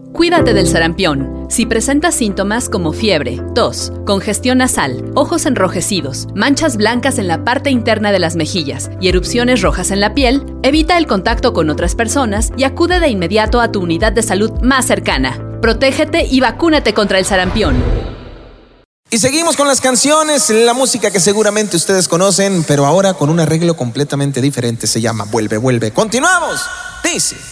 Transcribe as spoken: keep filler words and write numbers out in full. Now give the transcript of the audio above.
Cuídate del sarampión. Si presentas síntomas como fiebre, tos, congestión nasal, ojos enrojecidos, manchas blancas en la parte interna de las mejillas y erupciones rojas en la piel, evita el contacto con otras personas y acude de inmediato a tu unidad de salud más cercana. Protégete y vacúnate contra el sarampión. Y seguimos con las canciones, la música que seguramente ustedes conocen, pero ahora con un arreglo completamente diferente. Se llama Vuelve, Vuelve. Continuamos. Dice...